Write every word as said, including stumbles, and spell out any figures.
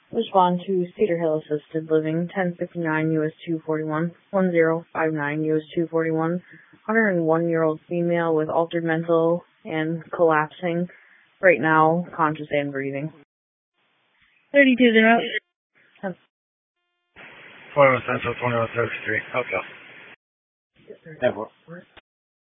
Respond to Cedar Hill Assisted Living, ten fifty-nine U S two forty-one, one zero five nine U S two forty-one, one hundred one-year-old female with altered mental and collapsing. Right now, conscious and breathing. thirty-two zero. twenty-one Central, twenty-one thirty-three. Okay.